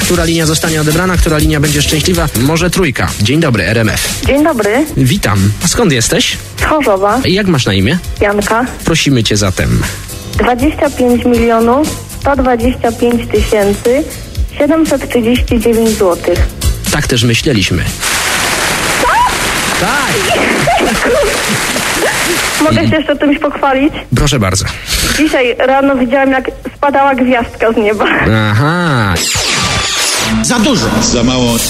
Która linia zostanie odebrana, która linia będzie szczęśliwa? Może trójka. Dzień dobry, RMF. Dzień dobry, Witam. A skąd jesteś? z Chorzowa, Jak masz na imię? Janka. Prosimy cię zatem. 25 125 739 zł. Tak też myśleliśmy. Tak! Mogę się jeszcze czymś pochwalić? Proszę bardzo. Dzisiaj rano widziałam, jak spadała gwiazdka z nieba. Aha. Za dużo. Za mało.